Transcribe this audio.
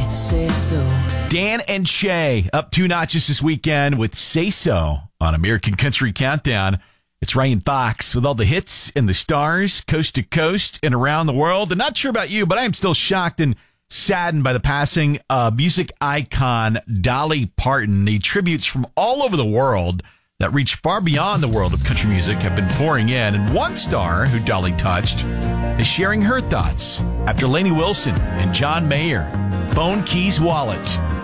Say so. Dan and Shay up 2 notches this weekend with Say So on American Country Countdown. It's Ryan Fox with all the hits and the stars, coast to coast and around the world. And not sure about you, but I am still shocked and saddened by the passing of music icon Dolly Parton. The tributes from all over the world that reach far beyond the world of country music have been pouring in. And one star who Dolly touched is sharing her thoughts after Lainey Wilson and John Mayer, Phone Keys Wallet.